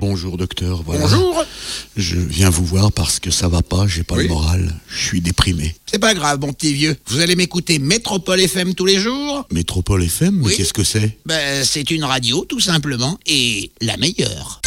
Bonjour docteur, voilà. Bonjour. Je viens vous voir parce que ça va pas, j'ai pas le moral, je suis déprimé. C'est pas grave, mon petit vieux. Vous allez m'écouter Métropole FM tous les jours? Métropole FM, mais Oui. qu'est-ce que c'est? C'est une radio, tout simplement, et la meilleure.